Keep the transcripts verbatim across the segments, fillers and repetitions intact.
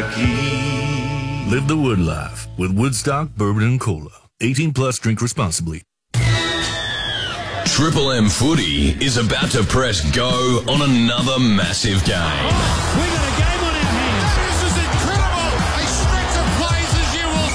Kentucky. Live the Wood life with Woodstock Bourbon and Cola. eighteen plus, drink responsibly. Triple M Footy is about to press go on another massive game. Oh, we got a game on our hands. This is incredible. A stretch of plays as you will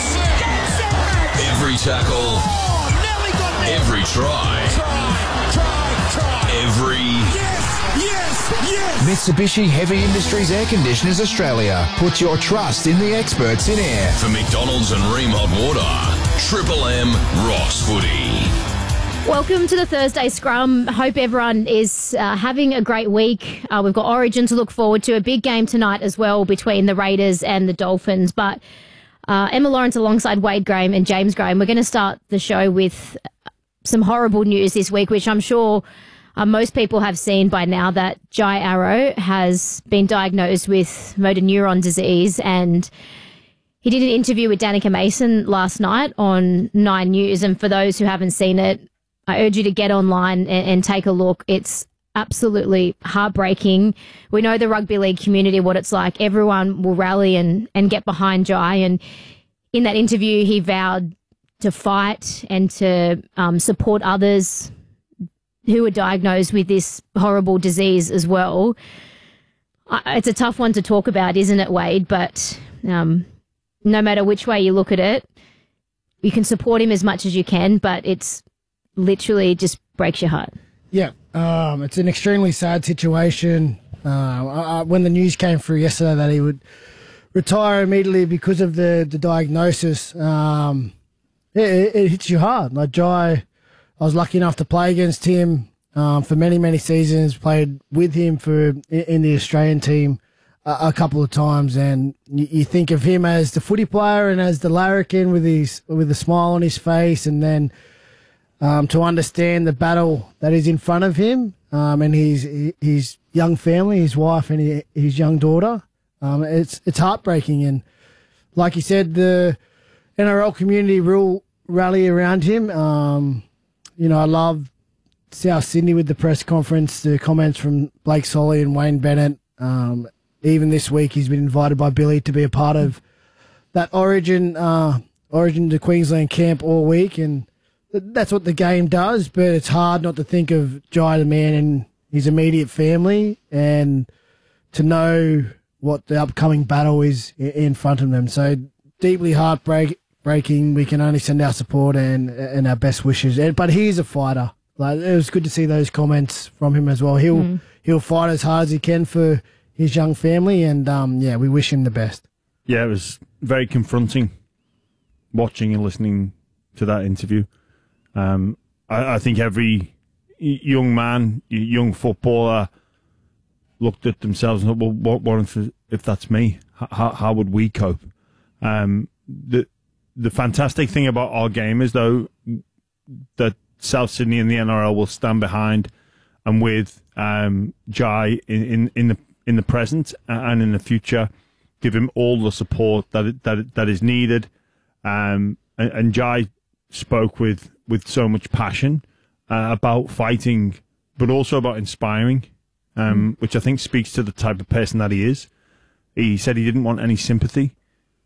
see. Every tackle. Oh, nearly got there. Every try. Try, try, try. Every... Yes, yes, yes. Mitsubishi Heavy Industries Air Conditioners Australia. Put your trust in the experts in air. For McDonald's and Ream Hot Water, Triple M Ross Footy. Welcome to the Thursday Scrum. Hope everyone is uh, having a great week. Uh, we've got Origin to look forward to. A big game tonight as well between the Raiders and the Dolphins. But uh, Emma Lawrence alongside Wade Graham and James Graham, we're going to start the show with some horrible news this week, which I'm sure uh, most people have seen by now, that Jai Arrow has been diagnosed with motor neuron disease. And he did an interview with Danica Mason last night on Nine News. And for those who haven't seen it, I urge you to get online and, and take a look. It's absolutely heartbreaking. We know the rugby league community, what it's like. Everyone will rally and, and get behind Jai. And in that interview, he vowed to fight and to um, support others who are diagnosed with this horrible disease as well. I, it's a tough one to talk about, isn't it, Wade? But um, no matter which way you look at it, you can support him as much as you can, but it's literally just breaks your heart. Yeah, um, it's an extremely sad situation. Uh, I, I, when the news came through yesterday that he would retire immediately because of the, the diagnosis, um, it, it, it hits you hard. Like Jai, I was lucky enough to play against him um, for many, many seasons, played with him for in the Australian team a, a couple of times, and you, you think of him as the footy player and as the larrikin with his with a smile on his face, and then Um, to understand the battle that is in front of him um, and his his young family, his wife and his, his young daughter, um, it's it's heartbreaking. And like you said, the N R L community will rally around him. Um, you know, I love South Sydney with the press conference, the comments from Blake Solly and Wayne Bennett. Um, even this week, he's been invited by Billy to be a part of that Origin uh, Origin to Queensland camp all week, and that's what the game does, but it's hard not to think of Jai the man and his immediate family and to know what the upcoming battle is in front of them. So deeply heartbreaking. We can only send our support and and our best wishes. And, but he's a fighter. Like, it was good to see those comments from him as well. He'll mm. he'll fight as hard as he can for his young family, and um, yeah, we wish him the best. Yeah, it was very confronting watching and listening to that interview. Um, I, I think every young man, young footballer looked at themselves and thought, well, what, what if, if that's me? How, how would we cope? Um, the the fantastic thing about our game is, though, that South Sydney and the N R L will stand behind and with um, Jai in, in, in the in the present and in the future, give him all the support that it, that it, that is needed. Um, and, and Jai spoke with with so much passion uh, about fighting, but also about inspiring, um, mm. which I think speaks to the type of person that he is. He said he didn't want any sympathy.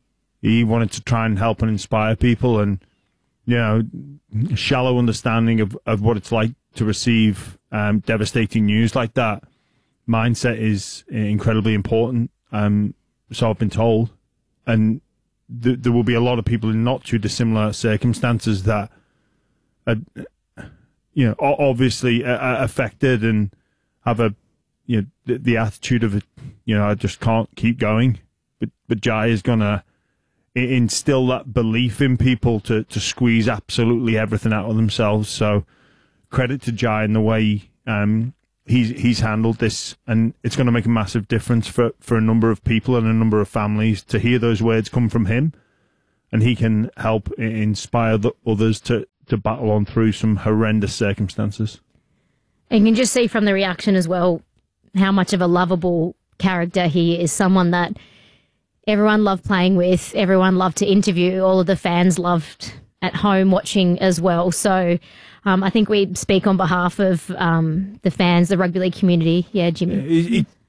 He wanted to try and help and inspire people, and, you know, a shallow understanding of, of what it's like to receive um, devastating news like that. Mindset is incredibly important, um, so I've been told. And th- there will be a lot of people in not too dissimilar circumstances that are, you know, obviously uh, affected and have a, you know, the, the attitude of it, you know, I just can't keep going. But but Jai is gonna instill that belief in people to to squeeze absolutely everything out of themselves. So credit to Jai in the way um, he's he's handled this, and it's going to make a massive difference for for a number of people and a number of families to hear those words come from him, and he can help inspire the others to. to battle on through some horrendous circumstances. And you can just see from the reaction as well how much of a lovable character he is, someone that everyone loved playing with, everyone loved to interview, all of the fans loved at home watching as well. So um, I think we speak on behalf of um, the fans, the rugby league community. Yeah, Jimmy. He,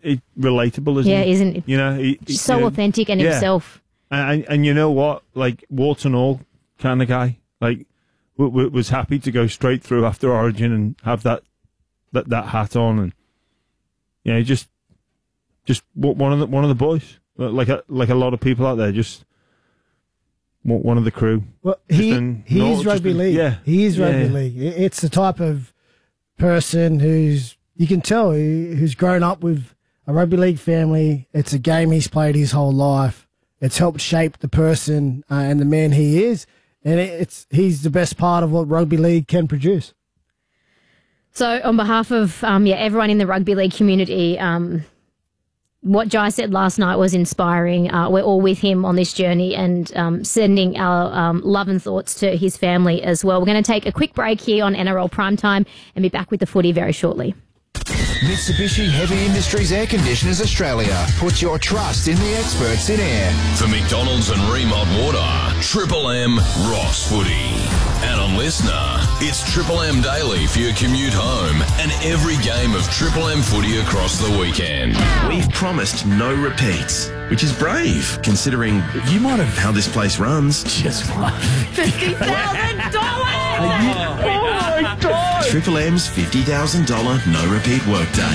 it, relatable, isn't Yeah, he? isn't it? You know, he, he- So you know, authentic and yeah. himself. And, and and you know what? Like warts and all kind of guy. Like w- w- was happy to go straight through after Origin and have that that, that hat on, and you know, just just w- one of the one of the boys. Like a, like a lot of people out there, just w- one of the crew. Well, Just he an- he no, is just rugby an- league. yeah. He is Yeah, rugby yeah. league. I- It's the type of person who's you can tell who- who's grown up with a rugby league family. It's a game he's played his whole life. It's helped shape the person uh, and the man he is, and it, it's he's the best part of what rugby league can produce. So, on behalf of um, yeah everyone in the rugby league community, um, what Jai said last night was inspiring. Uh, we're all with him on this journey and um, sending our um, love and thoughts to his family as well. We're going to take a quick break here on N R L Primetime and be back with the footy very shortly. Mitsubishi Heavy Industries Air Conditioners Australia. Put your trust in the experts in air. For McDonald's and Ream Hot Water, Triple M rocks footy. And on Listener, it's Triple M Daily for your commute home and every game of Triple M footy across the weekend. We've promised no repeats, which is brave, considering you might have how this place runs. Just what? fifty thousand dollars! Oh my God! Triple M's fifty thousand dollars no repeat workday.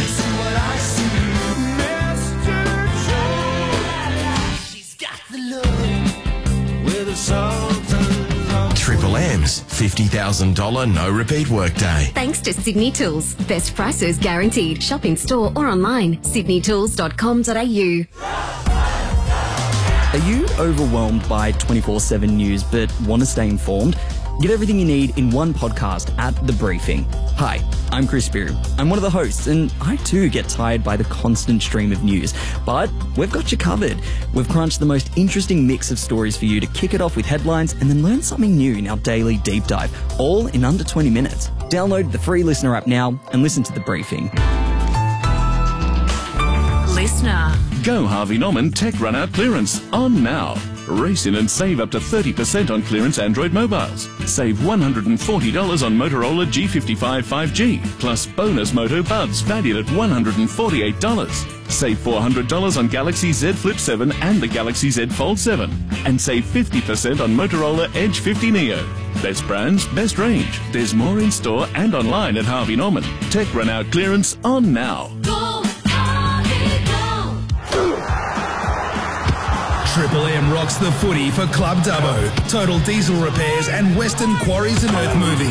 Triple M's fifty thousand dollars no repeat workday. Thanks to Sydney Tools. Best prices guaranteed. Shop in store or online. sydney tools dot com dot a u. Are you overwhelmed by twenty-four seven news but want to stay informed? Get everything you need in one podcast at The Briefing. Hi, I'm Chris Spear. I'm one of the hosts, and I too get tired by the constant stream of news. But we've got you covered. We've crunched the most interesting mix of stories for you to kick it off with headlines and then learn something new in our daily deep dive, all in under twenty minutes. Download the free Listener app now and listen to The Briefing. Listener. Go Harvey Norman Tech Run Out Clearance on now. Race in and save up to thirty percent on clearance Android mobiles. Save one hundred forty dollars on Motorola G fifty-five five G, plus bonus Moto Buds valued at one hundred forty-eight dollars. Save four hundred dollars on Galaxy Z Flip seven and the Galaxy Z Fold seven. And save fifty percent on Motorola Edge fifty Neo. Best brands, best range. There's more in store and online at Harvey Norman. Tech Run Out Clearance on now. Triple M rocks the footy for Club Dubbo, Total Diesel Repairs and Western Quarries and Earth Moving.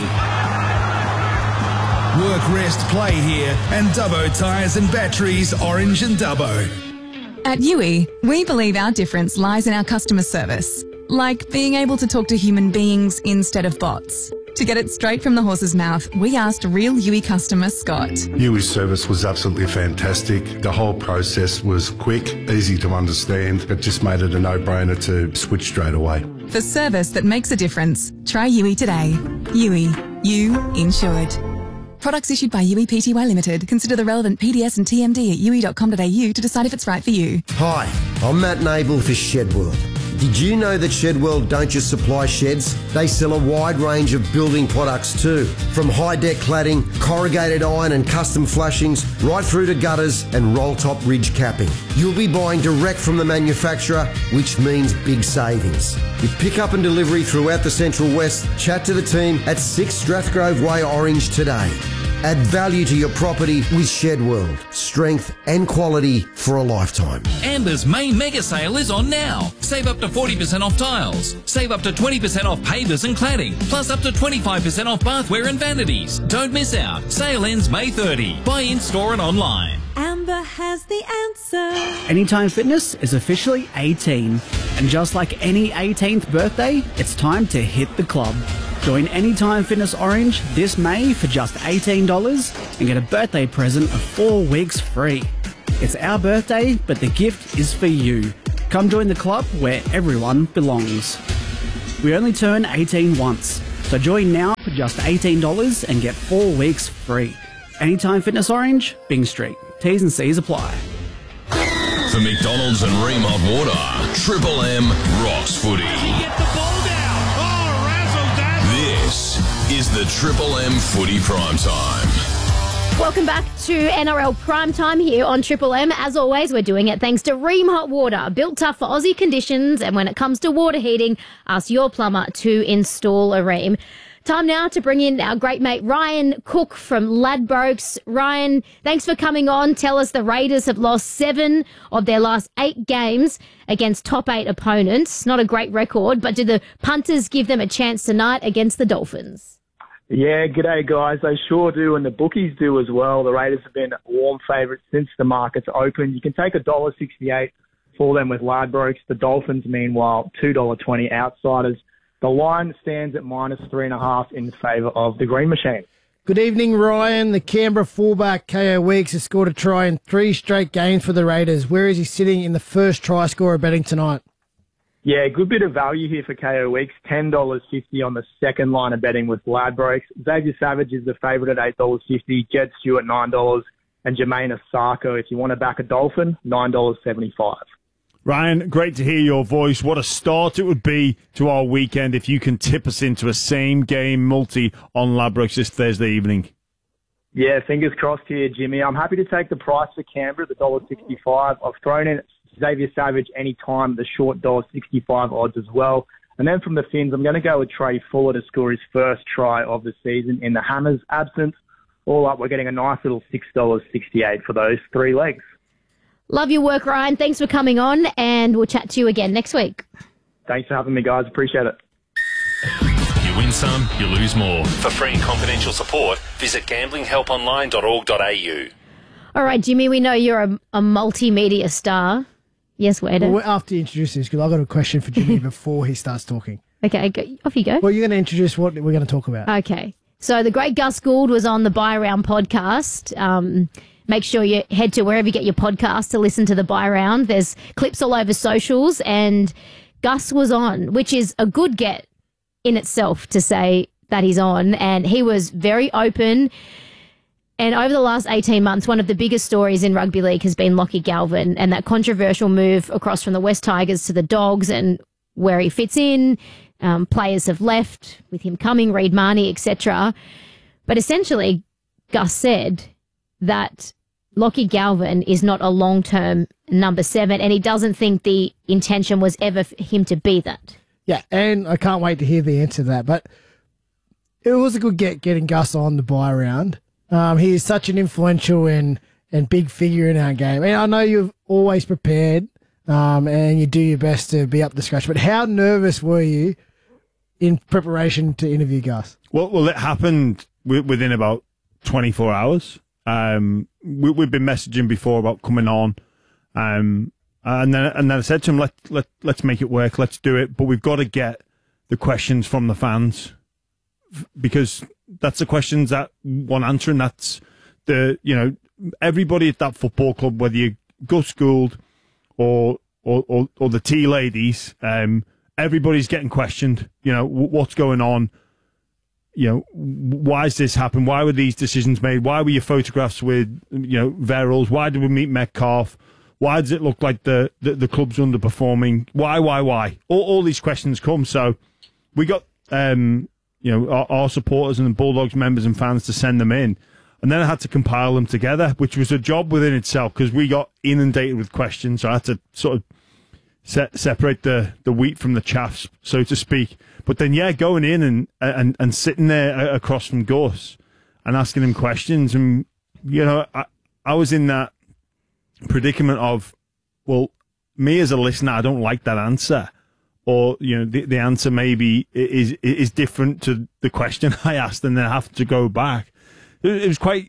Work, rest, play here and Dubbo Tyres and Batteries, Orange and Dubbo. At U I, we believe our difference lies in our customer service, like being able to talk to human beings instead of bots. To get it straight from the horse's mouth, we asked real U I customer Scott. U I's service was absolutely fantastic. The whole process was quick, easy to understand. It just made it a no-brainer to switch straight away. For service that makes a difference, try U I today. U I, you insured. Products issued by U I Pty Limited. Consider the relevant P D S and T M D at u i dot com dot a u to decide if it's right for you. Hi, I'm Matt Nable for Shed World. Did you know that Shed World don't just supply sheds? They sell a wide range of building products too. From high-deck cladding, corrugated iron and custom flashings, right through to gutters and roll-top ridge capping. You'll be buying direct from the manufacturer, which means big savings. With pick-up and delivery throughout the Central West, chat to the team at six Strathgrove Way, Orange today. Add value to your property with Shed World. Strength and quality for a lifetime. Amber's main mega sale is on now. Save up to forty percent off tiles. Save up to twenty percent off pavers and cladding. Plus up to twenty-five percent off bathware and vanities. Don't miss out. Sale ends May thirtieth. Buy in store and online. Amber has the answer. Anytime Fitness is officially eighteen. And just like any eighteenth birthday, it's time to hit the club. Join Anytime Fitness Orange this May for just eighteen dollars and get a birthday present of four weeks free. It's our birthday, but the gift is for you. Come join the club where everyone belongs. We only turn eighteen once, so join now for just eighteen dollars and get four weeks free. Anytime Fitness Orange, Bing Street. T's and C's apply. For McDonald's and Ream Hot Water, Triple M rocks footy. Get the ball down. Oh, razzle dazzle. This is the Triple M Footy Prime Time. Welcome back to N R L Primetime here on Triple M. As always, we're doing it thanks to Ream Hot Water, built tough for Aussie conditions. And when it comes to water heating, ask your plumber to install a Ream. Time now to bring in our great mate Ryan Cook from Ladbrokes. Ryan, thanks for coming on. Tell us the Raiders have lost seven of their last eight games against top eight opponents. Not a great record, but do the punters give them a chance tonight against the Dolphins? Yeah, g'day guys. They sure do, and the bookies do as well. The Raiders have been warm favourites since the markets opened. You can take one dollar sixty-eight for them with Ladbrokes. The Dolphins, meanwhile, two dollars twenty outsiders. The line stands at minus three and a half in favour of the Green Machine. Good evening, Ryan. The Canberra fullback K O Weeks has scored a try in three straight games for the Raiders. Where is he sitting in the first try scorer betting tonight? Yeah, good bit of value here for K O Weeks. ten dollars fifty on the second line of betting with Ladbrokes. Xavier Savage is the favourite at eight dollars fifty. Jed Stewart, nine dollars. And Jermaine Osako, if you want to back a Dolphin, nine dollars seventy-five. Ryan, great to hear your voice. What a start it would be to our weekend if you can tip us into a same-game multi on Ladbrokes this Thursday evening. Yeah, fingers crossed here, Jimmy. I'm happy to take the price for Canberra, the one dollar sixty-five. I've thrown in Xavier Savage anytime, the short one dollar sixty-five odds as well. And then from the Finns, I'm going to go with Trey Fuller to score his first try of the season in the Hammers' absence. All up, we're getting a nice little six dollars sixty-eight for those three legs. Love your work, Ryan. Thanks for coming on, and we'll chat to you again next week. Thanks for having me, guys. Appreciate it. You win some, you lose more. For free and confidential support, visit gambling help online dot org dot a u. All right, Jimmy, we know you're a, a multimedia star. Yes, Wade. Well, after you introduce this, because I've got a question for Jimmy before he starts talking. Okay, go, off you go. Well, you're going to introduce what we're going to talk about. Okay. So the great Gus Gould was on the Buy Round podcast. Um, make sure you head to wherever you get your podcast to listen to the Buy Round. There's clips all over socials, and Gus was on, which is a good get in itself to say that he's on. And he was very open. And over the last eighteen months, one of the biggest stories in rugby league has been Lockie Galvin and that controversial move across from the West Tigers to the Dogs and where he fits in. Um, players have left with him coming, Reid Marnie, et cetera. But essentially, Gus said that Lockie Galvin is not a long-term number seven, and he doesn't think the intention was ever for him to be that. Yeah, and I can't wait to hear the answer to that. But it was a good get getting Gus on the Buy Round. Um, he is such an influential and, and big figure in our game. And I know you've always prepared um, and you do your best to be up to scratch. But how nervous were you in preparation to interview Gus? Well, well, it happened within about twenty-four hours. Um, we, we've been messaging before about coming on. Um, and then and then I said to him, let, let, let's make it work. Let's do it. But we've got to get the questions from the fans because that's the questions that want answering. That's the, you know, everybody at that football club, whether you're Gus Gould or, or, or, or the tea ladies, um, everybody's getting questioned. You know, w- what's going on? You know, why has this happened? Why were these decisions made? Why were your photographs with, you know, Verrills? Why did we meet Metcalf? Why does it look like the, the, the club's underperforming? Why, why, why? All, all these questions come. So we got, um, you know, our, our supporters and the Bulldogs members and fans to send them in. And then I had to compile them together, which was a job within itself because we got inundated with questions. So I had to sort of se- separate the, the wheat from the chaff, so to speak. But then, yeah, going in and, and, and sitting there across from Gus and asking him questions. And, you know, I, I was in that predicament of, well, me as a listener, I don't like that answer. Or, you know, the, the answer maybe is is different to the question I asked and then I have to go back. It, it was quite,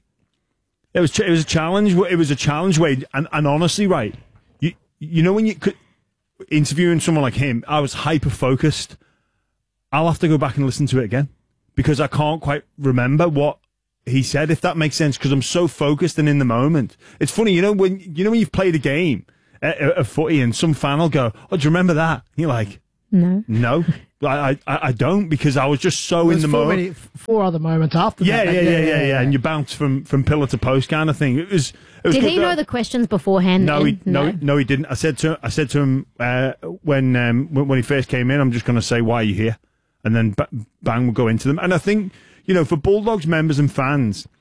it was it was a challenge. It was a challenge, Wade. And, and honestly, right, you you know when you could, interviewing someone like him, I was hyper-focused. I'll have to go back and listen to it again because I can't quite remember what he said, if that makes sense, because I'm so focused and in the moment. It's funny, you know, when you know when you've played a game, a, a footy, and some fan will go, "Oh, do you remember that?" And you're like, "No, no, I, I, I don't," because I was just so in the four moment. Many, four other moments after yeah, that. Yeah, yeah, yeah, yeah, yeah, and you bounce from, from pillar to post kind of thing. It was. It was Did good. he know the questions beforehand? No, then? he, no, no, no, he didn't. I said to I said to him uh, when, um, when when he first came in, I'm just going to say, "Why are you here?" And then bang, we'll go into them. And I think, you know, for Bulldogs members and fans,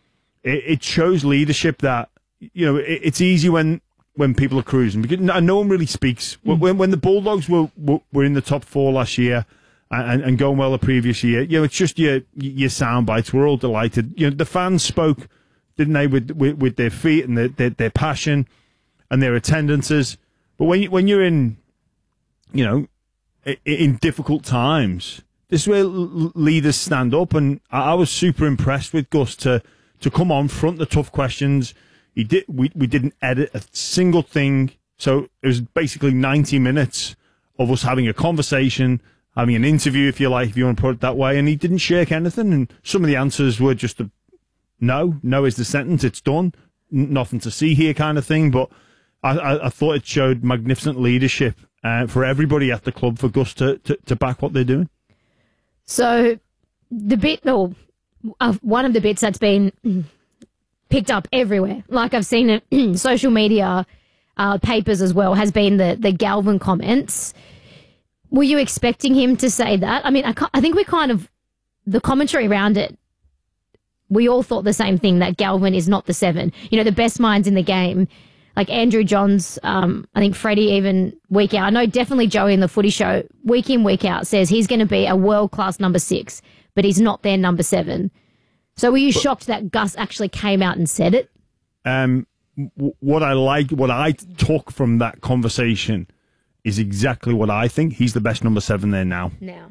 it, it shows leadership that, you know, it, it's easy when, when people are cruising because no, no one really speaks. Mm. When when the Bulldogs were, were were in the top four last year and, and going well the previous year, you know, it's just your your sound bites. We're all delighted. You know, the fans spoke, didn't they, with with, with their feet and their, their their passion and their attendances. But when you, when you're in, you know, in, in difficult times, this is where l- leaders stand up. And I, I was super impressed with Gus to to come on, front the tough questions. He did. We we didn't edit a single thing, so it was basically ninety minutes of us having a conversation, having an interview, if you like, if you want to put it that way. And he didn't shirk anything. And some of the answers were just a no. No is the sentence. It's done. N- nothing to see here, kind of thing. But I, I, I thought it showed magnificent leadership uh, for everybody at the club for Gus to, to to back what they're doing. So the bit, or uh, one of the bits that's been picked up everywhere, like I've seen it in social media, uh, papers as well, has been the, the Galvin comments. Were you expecting him to say that? I mean, I, I think we kind of, the commentary around it, we all thought the same thing, that Galvin is not the seven. You know, the best minds in the game, like Andrew Johns, um, I think Freddie even week out. I know definitely Joey in the Footy Show, week in, week out, says he's going to be a world-class number six, but he's not their number seven. So were you but, shocked that Gus actually came out and said it? Um, w- what I like, what I took from that conversation is exactly what I think. He's the best number seven there now. Now.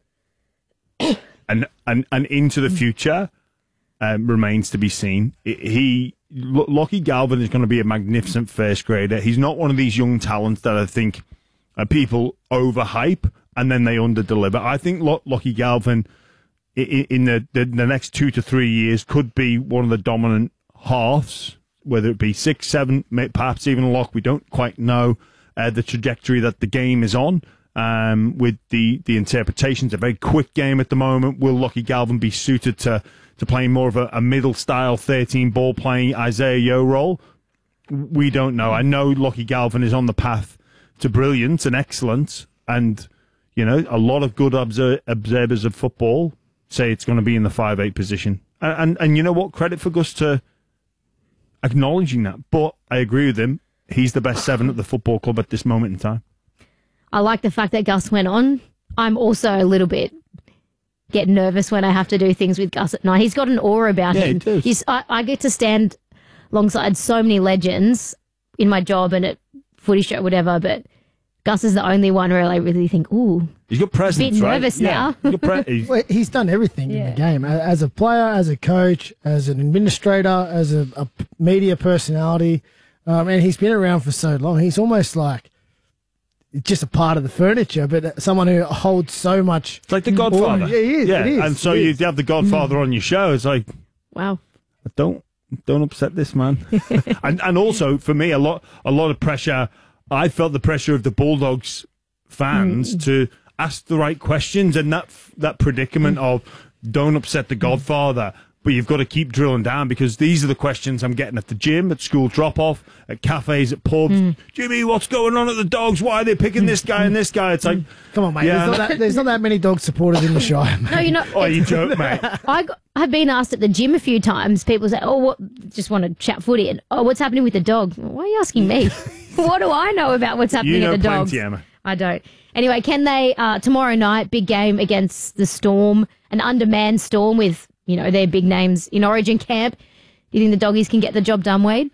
and, and and into the future um, remains to be seen. He, Lockie Galvin is going to be a magnificent first grader. He's not one of these young talents that I think uh, people overhype and then they underdeliver. I think Lo- Lockie Galvin in the, the, the next two to three years could be one of the dominant halves, whether it be six, seven, perhaps even a lock. We don't quite know uh, the trajectory that the game is on um, with the, the interpretations. A very quick game at the moment. Will Lockie Galvin be suited to, to playing more of a, a middle-style thirteen ball-playing Isaiah Yeo role? We don't know. I know Lockie Galvin is on the path to brilliance and excellence, and, you know, a lot of good obser- observers of football say it's going to be in the five eight position. And, and and you know what? Credit for Gus to acknowledging that. But I agree with him. He's the best seven at the football club at this moment in time. I like the fact that Gus went on. I'm also a little bit get nervous when I have to do things with Gus at night. He's got an aura about yeah, him. He does. He's, I, I get to stand alongside so many legends in my job and at Footy Show, whatever, but Gus is the only one where I really think, ooh, he's got presence, a bit right? nervous yeah. now. Pre- he's, well, he's done everything yeah. in the game. As a player, as a coach, as an administrator, as a, a media personality, um, and he's been around for so long. He's almost like just a part of the furniture, but someone who holds so much. It's like the Godfather. Yeah, he is. Yeah, it is. and so you have the Godfather mm. on your show. It's like, wow, don't don't upset this man. and and also for me, a lot a lot of pressure. I felt the pressure of the Bulldogs fans mm. to ask the right questions, and that that predicament mm. of don't upset the Godfather, but you've got to keep drilling down because these are the questions I'm getting at the gym, at school drop-off, at cafes, at pubs. Mm. Jimmy, what's going on at the Dogs? Why are they picking this guy and this guy? It's like, come on, mate. Yeah. There's, not that, there's not that many dog supporters in the Shire, mate. No, you're not. Oh, you joke, mate. I got, I've been asked at the gym a few times. People say, "Oh, what? Just want to chat footy." And oh, what's happening with the Dogs? Why are you asking me? What do I know about what's happening you know at the plenty, Dogs? Emma. I don't. Anyway, can they uh, tomorrow night? Big game against the Storm, an undermanned Storm with you know their big names in Origin camp. Do you think the Doggies can get the job done, Wade?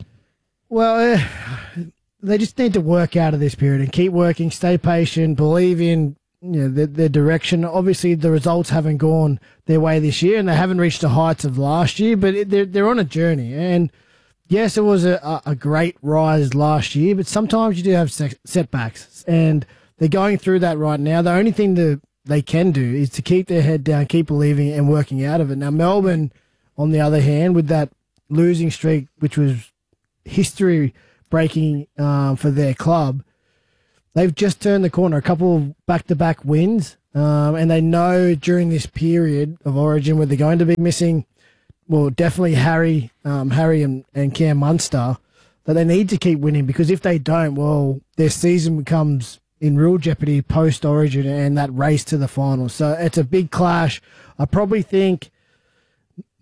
Well, uh, they just need to work out of this period and keep working, stay patient, believe in you know, their, their direction. Obviously, the results haven't gone their way this year, and they haven't reached the heights of last year. But it, they're they're on a journey, and yes, it was a, a great rise last year, but sometimes you do have setbacks, and they're going through that right now. The only thing that they can do is to keep their head down, keep believing and working out of it. Now, Melbourne, on the other hand, with that losing streak, which was history-breaking um, for their club, they've just turned the corner, a couple of back-to-back wins, um, and they know during this period of Origin where they're going to be missing, well, definitely Harry, um, Harry and, and Cam Munster, that they need to keep winning because if they don't, well, their season becomes in real jeopardy post-Origin and that race to the final. So it's a big clash. I probably think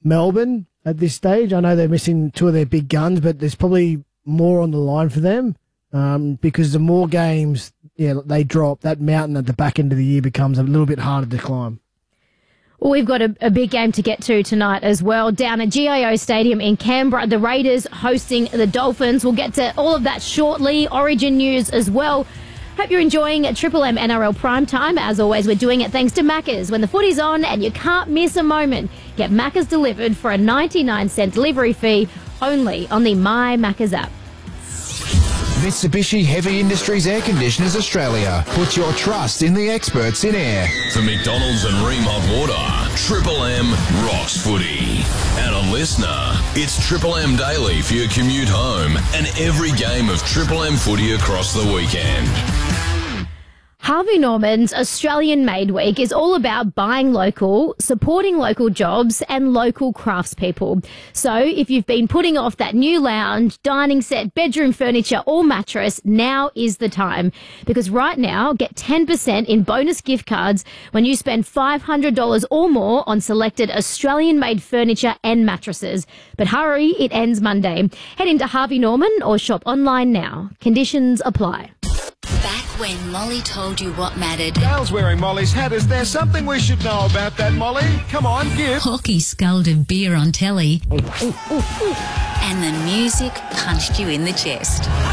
Melbourne at this stage. I know they're missing two of their big guns, but there's probably more on the line for them um, because the more games yeah, they drop, that mountain at the back end of the year becomes a little bit harder to climb. Well, we've got a, a big game to get to tonight as well. Down at G I O Stadium in Canberra, the Raiders hosting the Dolphins. We'll get to all of that shortly. Origin news as well. Hope you're enjoying Triple M N R L Prime Time. As always, we're doing it thanks to Macca's. When the footy's on and you can't miss a moment, get Macca's delivered for a ninety-nine cent delivery fee only on the My Macca's app. Mitsubishi Heavy Industries Air Conditioners Australia. Put your trust in the experts in air. For McDonald's and Ream Hot Water, Triple M rocks footy. And on Listener, it's Triple M Daily for your commute home and every game of Triple M footy across the weekend. Harvey Norman's Australian Made Week is all about buying local, supporting local jobs and local craftspeople. So if you've been putting off that new lounge, dining set, bedroom furniture or mattress, now is the time. Because right now, get ten percent in bonus gift cards when you spend five hundred dollars or more on selected Australian-made furniture and mattresses. But hurry, it ends Monday. Head into Harvey Norman or shop online now. Conditions apply. Back when Molly told you what mattered. Dale's wearing Molly's hat. Is there something we should know about that, Molly? Come on, give. Hawkey sculled beer on telly. And the music punched you in the chest.